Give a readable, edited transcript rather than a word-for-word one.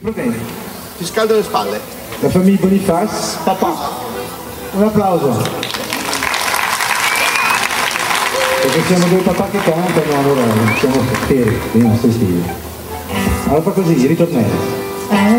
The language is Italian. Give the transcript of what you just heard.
Va bene. Ti scaldo le spalle. La famiglia Bonifaz, papà. Un applauso. Perché siamo due papà che cantano, allora siamo fieri, non sei stili. Allora fa così, ritornello.